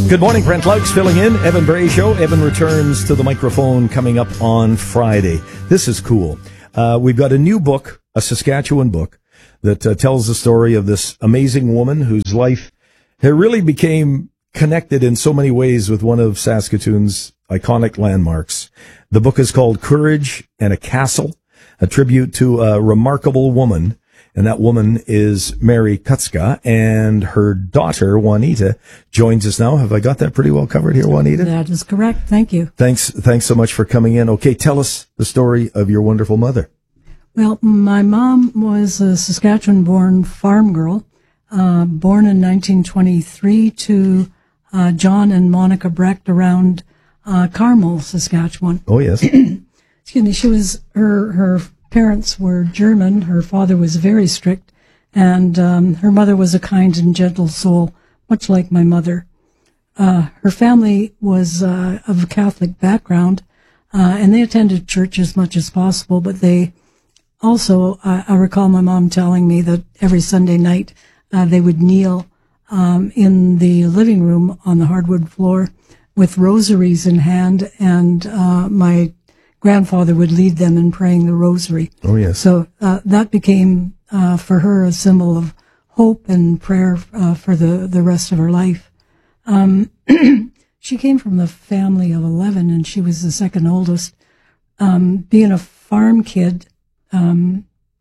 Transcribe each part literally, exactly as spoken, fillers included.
Good morning, Brent Luggs filling in. Evan Bray Show. Evan returns to the microphone coming up on Friday. This is cool. Uh, we've got a new book, a Saskatchewan book, that uh, tells the story of this amazing woman whose life it really became connected in so many ways with one of Saskatoon's iconic landmarks. The book is called Courage and a Castle, a tribute to a remarkable woman. And that woman is Mary Kutska, and her daughter, Juanita, joins us now. Have I got that pretty well covered here, Juanita? That is correct. Thank you. Thanks, thanks so much for coming in. Okay, tell us the story of your wonderful mother. Well, my mom was a Saskatchewan-born farm girl, uh, born in nineteen twenty-three to uh, John and Monica Brecht around uh, Carmel, Saskatchewan. Oh, yes. Excuse me. She was, her, her parents were German. Her father was very strict, and um, her mother was a kind and gentle soul, much like my mother. Uh, her family was uh, of a Catholic background, uh, and they attended church as much as possible, but they also, uh, I recall my mom telling me that every Sunday night uh, they would kneel um, in the living room on the hardwood floor with rosaries in hand, and uh, my grandfather would lead them in praying the rosary. Oh, yes. So uh, that became, uh, for her, a symbol of hope and prayer uh, for the, the rest of her life. Um, she came from the family of eleven, and she was the second oldest. Um, being a farm kid, um,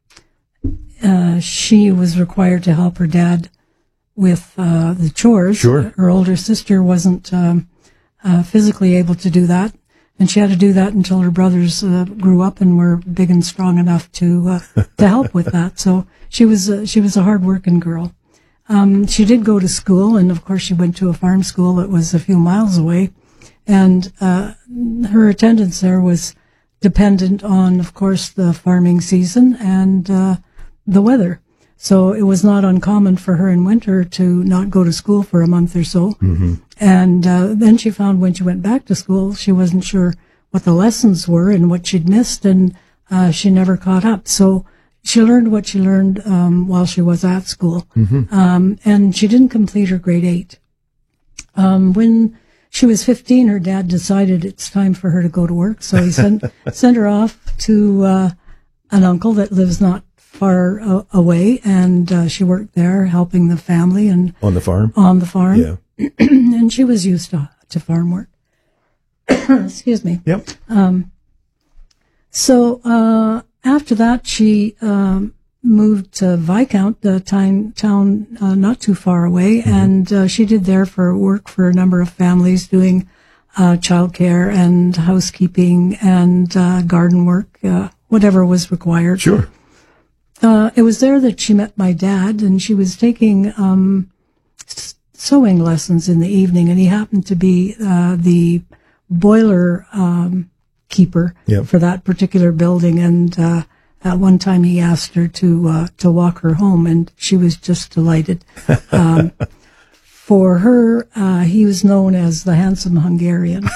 uh, she was required to help her dad with uh, the chores. Sure. Her older sister wasn't um, uh, physically able to do that. And she had to do that until her brothers uh, grew up and were big and strong enough to uh, to help with that. So she was uh, she was a hard-working girl. Um, she did go to school, and of course she went to a farm school that was a few miles away. And uh, her attendance there was dependent on, of course, the farming season and uh, the weather. So it was not uncommon for her in winter to not go to school for a month or so. Mm-hmm. And uh, then she found when she went back to school, she wasn't sure what the lessons were and what she'd missed, and uh, she never caught up. So she learned what she learned um, while she was at school. Mm-hmm. Um, and she didn't complete her grade eight. Um, when she was fifteen, her dad decided it's time for her to go to work. So he sent, sent her off to uh, an uncle that lives not far uh, away, and uh, she worked there helping the family and On the farm? on the farm. Yeah. And she was used to, to farm work. Excuse me. Yep. Um, so uh, after that, she um, moved to Viscount, the time, town uh, not too far away, mm-hmm. and uh, she did there for work for a number of families, doing uh, childcare and housekeeping and uh, garden work, uh, whatever was required. Sure. Uh, it was there that she met my dad, and she was taking um, s- sewing lessons in the evening, and he happened to be uh, the boiler um, keeper Yep. for that particular building. And uh, at one time, he asked her to uh, to walk her home, and she was just delighted. Um, for her, uh, he was known as the handsome Hungarian.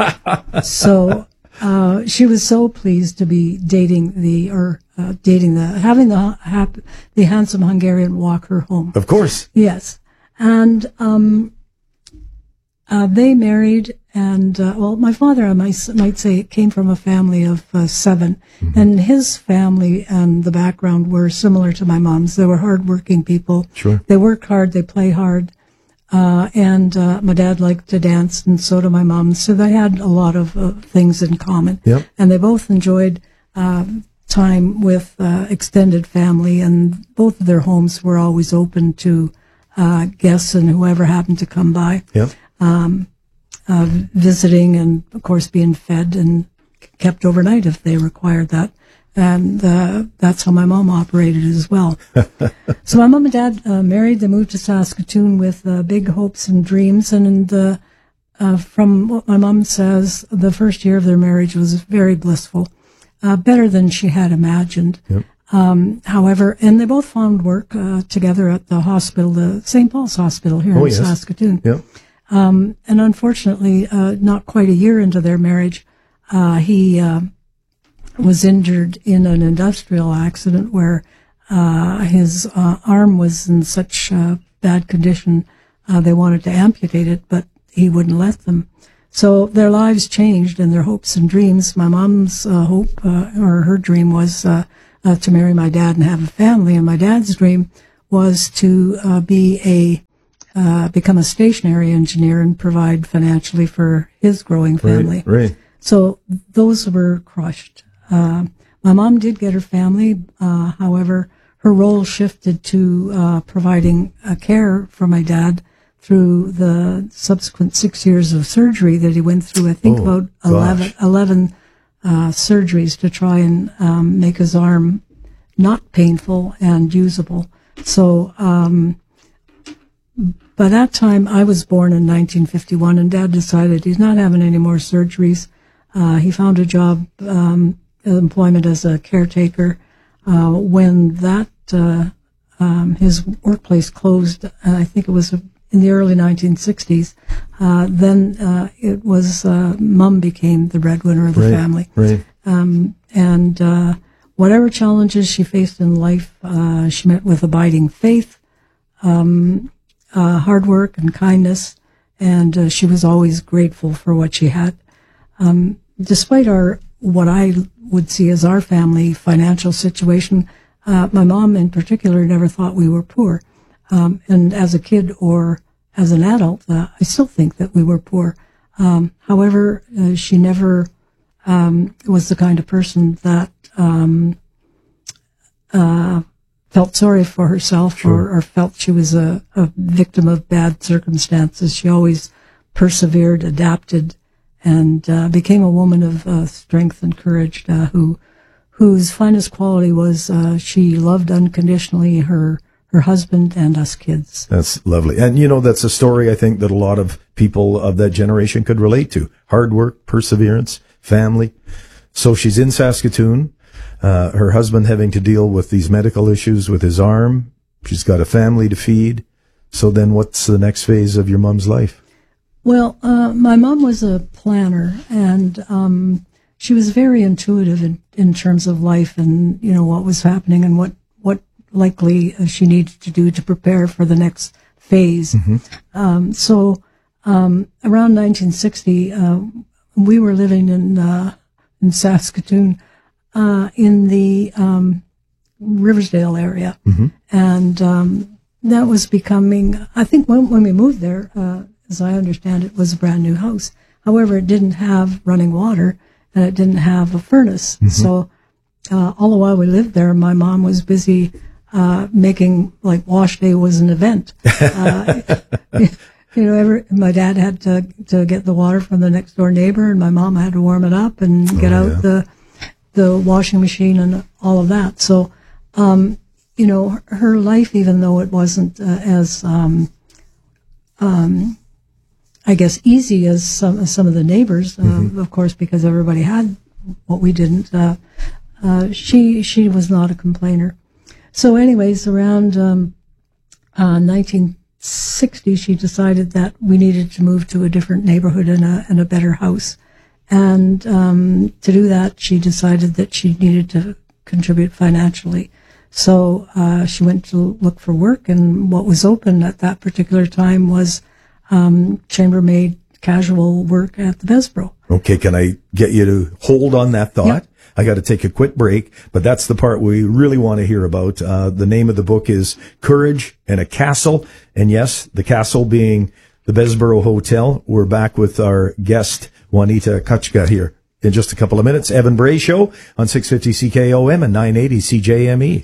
So. Uh, she was so pleased to be dating the, or uh, dating the, having the hap, the handsome Hungarian walk her home. Of course. Yes. And, um, uh, they married, and, uh, well, my father, I might, might say, came from a family of uh, seven, mm-hmm. and his family and the background were similar to my mom's. They were hardworking people. Sure. They work hard, they play hard. Uh, and, uh, my dad liked to dance, and so did my mom. So they had a lot of uh, things in common. Yep. And they both enjoyed, uh, time with, uh, extended family, and both of their homes were always open to, uh, guests and whoever happened to come by. Yep. Um, uh, visiting and, of course, being fed and kept overnight if they required that. And uh, that's how my mom operated as well. So my mom and dad uh, married. They moved to Saskatoon with uh, big hopes and dreams. And uh, uh, from what my mom says, the first year of their marriage was very blissful, uh, better than she had imagined. Yep. Um, however, and they both found work uh, together at the hospital, the Saint Paul's Hospital here oh, in yes. Saskatoon. Yep. Um, and unfortunately, uh, not quite a year into their marriage, uh, he uh, was injured in an industrial accident where uh, his uh, arm was in such uh, bad condition uh, they wanted to amputate it, but he wouldn't let them. So their lives changed and their hopes and dreams. My mom's uh, hope, uh, or her dream was uh, uh, to marry my dad and have a family. And my dad's dream was to uh, be a, uh, become a stationary engineer and provide financially for his growing family. Right, right. So those were crushed. Uh, my mom did get her family. Uh, however, her role shifted to uh, providing uh, care for my dad through the subsequent six years of surgery that he went through. I think Oh, about eleven, eleven uh, surgeries to try and um, make his arm not painful and usable. So um, by that time, I was born in nineteen fifty-one, and Dad decided he's not having any more surgeries. Uh, he found a job, um, employment as a caretaker. Uh, when that uh, um, his workplace closed, and I think it was in the early nineteen sixties, uh, then uh, it was uh, Mum became the breadwinner of the right, family. Right. Um, and uh, whatever challenges she faced in life, uh, she met with abiding faith, um, uh, hard work, and kindness, and uh, she was always grateful for what she had. Um, despite our what I would see as our family financial situation, uh, my mom in particular never thought we were poor. Um, and as a kid or as an adult, uh, I still think that we were poor. Um, however, uh, she never um, was the kind of person that um, uh, felt sorry for herself Sure. or, or felt she was a, a victim of bad circumstances. She always persevered, adapted, and uh, became a woman of uh, strength and courage, uh, who whose finest quality was uh, she loved unconditionally her her husband and us kids. That's lovely. And, you know, that's a story I think that a lot of people of that generation could relate to. Hard work, perseverance, family. So she's in Saskatoon, uh, her husband having to deal with these medical issues with his arm. She's got a family to feed. So then what's the next phase of your mom's life? Well, uh, my mom was a planner, and um, she was very intuitive in, in terms of life and, you know, what was happening and what, what likely uh, she needed to do to prepare for the next phase. Mm-hmm. Um, so um, around nineteen sixty, uh, we were living in uh, in Saskatoon uh, in the um, Riversdale area, Mm-hmm. and um, that was becoming, I think when, when we moved there, uh, as I understand it, was a brand new house. However, it didn't have running water and it didn't have a furnace. Mm-hmm. So uh, all the while we lived there, my mom was busy uh, making, like, wash day was an event. Uh, you know, every, my dad had to to get the water from the next door neighbor, and my mom had to warm it up and get Oh, out yeah. the the washing machine and all of that. So, um, you know, her life, even though it wasn't uh, as um, um, I guess, easy as some as some of the neighbors, uh, Mm-hmm. of course, because everybody had what we didn't. Uh, uh, she she was not a complainer. So, anyways, around um, uh, nineteen sixty, she decided that we needed to move to a different neighborhood and a and a better house. And um, to do that, she decided that she needed to contribute financially. So uh, she went to look for work, and what was open at that particular time was um, chambermaid casual work at the Besbro. Okay, can I get you to hold on that thought? Yep. I got to take a quick break, but that's the part we really want to hear about. Uh, the name of the book is Courage in a Castle. And yes, the castle being the Besbro Hotel. We're back with our guest, Juanita Kachka, here in just a couple of minutes. Evan Bray Show on six fifty C K O M and nine eighty C J M E.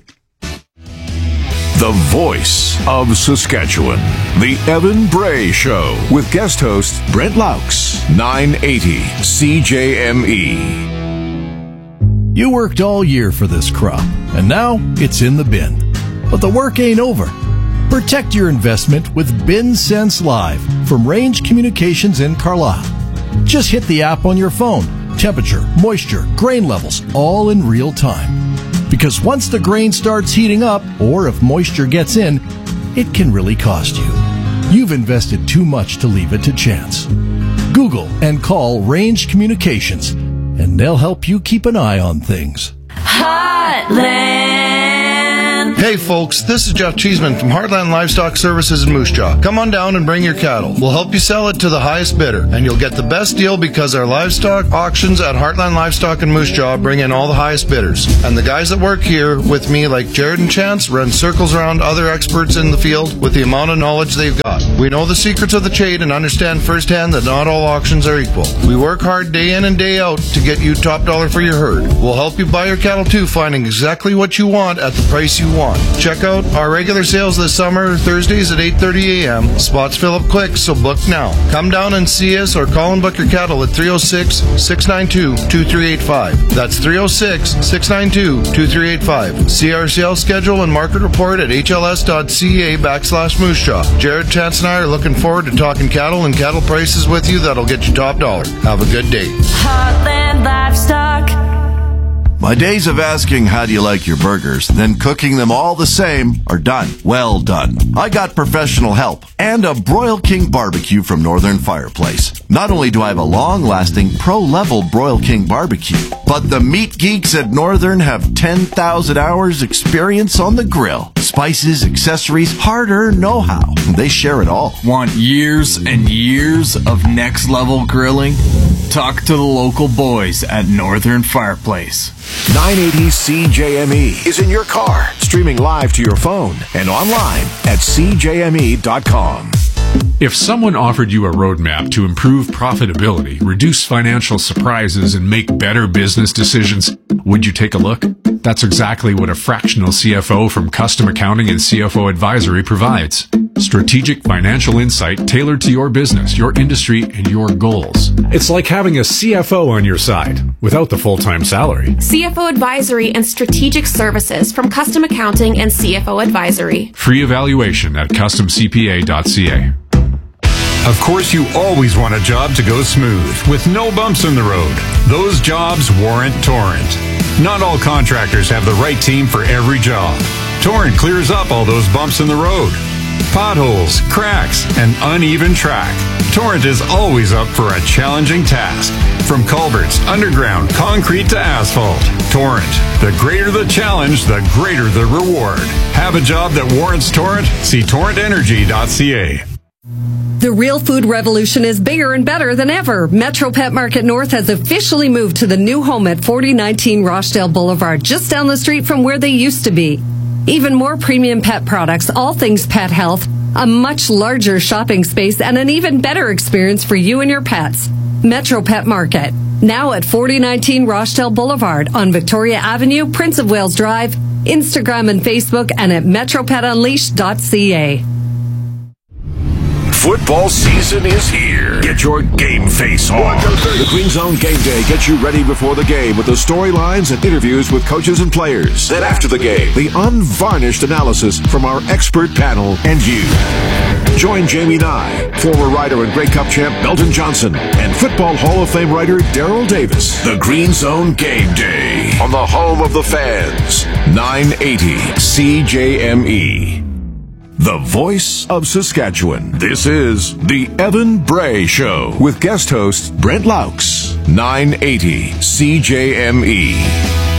The voice of Saskatchewan. The Evan Bray Show with guest host Brent Laux, nine eighty C J M E. You worked all year for this crop, and now it's in the bin. But the work ain't over. Protect your investment with Bin Sense Live from Range Communications in Carlisle. Just hit the app on your phone. Temperature, moisture, grain levels, all in real time. Because once the grain starts heating up, or if moisture gets in, it can really cost you. You've invested too much to leave it to chance. Google and call Range Communications, and they'll help you keep an eye on things. Heartland Heartland. Hey folks, this is Jeff Cheeseman from Heartland Livestock Services in Moose Jaw. Come on down and bring your cattle. We'll help you sell it to the highest bidder, and you'll get the best deal because our livestock auctions at Heartland Livestock in Moose Jaw bring in all the highest bidders. And the guys that work here with me, like Jared and Chance, run circles around other experts in the field with the amount of knowledge they've got. We know the secrets of the trade and understand firsthand that not all auctions are equal. We work hard day in and day out to get you top dollar for your herd. We'll help you buy your cattle too, finding exactly what you want at the price you want. Check out our regular sales this summer, Thursdays at eight thirty a.m. Spots fill up quick, so book now. Come down and see us or call and book your cattle at three oh six, six nine two, two three eight five. That's three oh six, six nine two, two three eight five. See our sales schedule and market report at hls.ca backslash moose jaw. Jared, Chance, and I are looking forward to talking cattle and cattle prices with you that'll get you top dollar. Have a good day. Heartland Livestock. My days of asking how do you like your burgers, then cooking them all the same are done. Well done. I got professional help and a Broil King barbecue from Northern Fireplace. Not only do I have a long-lasting, pro-level Broil King barbecue, but the meat geeks at Northern have ten thousand hours experience on the grill. Spices, accessories, hard-earned know-how. They share it all. Want years and years of next-level grilling? Talk to the local boys at Northern Fireplace. nine eighty C J M E is in your car, streaming live to your phone and online at c j m e dot com. If someone offered you a roadmap to improve profitability, reduce financial surprises, and make better business decisions, would you take a look? That's exactly what a fractional C F O from Custom Accounting and C F O Advisory provides. Strategic financial insight tailored to your business, your industry, and your goals. It's like having a C F O on your side without the full-time salary. C F O Advisory and Strategic Services from Custom Accounting and C F O Advisory. Free evaluation at custom c p a dot c a. Of course, you always want a job to go smooth, with no bumps in the road. Those jobs warrant Torrent. Not all contractors have the right team for every job. Torrent clears up all those bumps in the road. Potholes, cracks, and uneven track. Torrent is always up for a challenging task. From culverts, underground, concrete to asphalt. Torrent. The greater the challenge, the greater the reward. Have a job that warrants Torrent? See torrent energy dot c a. The real food revolution is bigger and better than ever. Metro Pet Market North has officially moved to the new home at forty nineteen Rochdale Boulevard, just down the street from where they used to be. Even more premium pet products, all things pet health, a much larger shopping space, and an even better experience for you and your pets. Metro Pet Market, now at forty nineteen Rochdale Boulevard on Victoria Avenue, Prince of Wales Drive, Instagram and Facebook, and at metro pet unleashed dot c a. Football season is here. Get your game face on. The Green Zone Game Day gets you ready before the game with the storylines and interviews with coaches and players. Then after the game, the unvarnished analysis from our expert panel and you. Join Jamie Nye, former rider and Grey Cup champ Belton Johnson, and Football Hall of Fame writer Daryl Davis. The Green Zone Game Day on the home of the fans. nine eighty C J M E. The voice of Saskatchewan. This is the Evan Bray Show with guest host Brent Laux. nine eighty C J M E.